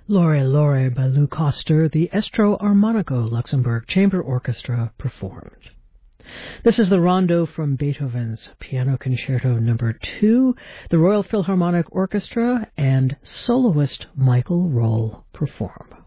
Lore Lore by Lou Koster, the Estro Armonico Luxembourg Chamber Orchestra performed. This is the Rondo from Beethoven's Piano Concerto No. 2, the Royal Philharmonic Orchestra and soloist Michael Roll perform.